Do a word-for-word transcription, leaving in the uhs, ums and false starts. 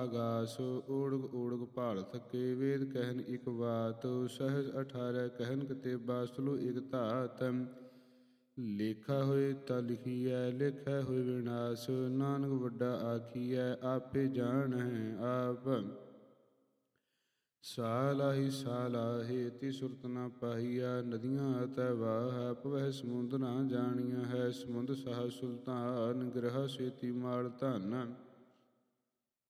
ਆਗਾਸ ਓੜਗ ਓੜਗ ਭਾਲ ਥਕੇ। ਵੇਦ ਕਹਿਨ ਇਕ ਬਾਤ ਸਹਿਜ ਅਠਾਰਹ ਕਹਿਨ ਕਤੇਬਾ। ਸਲੋ ਇਕ ਧਾਤ ਲੇਖਾ ਹੋਏ ਤਾ ਲਿਖੀਐ। ਲੇਖੈ ਹੋਏ ਵਿਨਾਸ਼ ਨਾਨਕ ਵੱਡਾ ਆਖੀਐ। ਆਪੇ ਜਾਣਹਿ ਆਪ ਸਾ ਲਾਹੀ ਸਾ ਲਾਹੇ ਤੀ ਸੁਰਤ ਨਾ ਪਾਈਆ। ਨਦੀਆਂ ਅਤੈ ਵਾਹ ਪਵਹਿ ਸਮੁੰਦ ਨਾ ਜਾਣੀਆਂ ਹੈ। ਸਮੁੰਦ ਸਹਾ ਸੁਲਤਾਨ ਗ੍ਰਹ ਸੇਤੀ ਮਾਲ ਧਨ।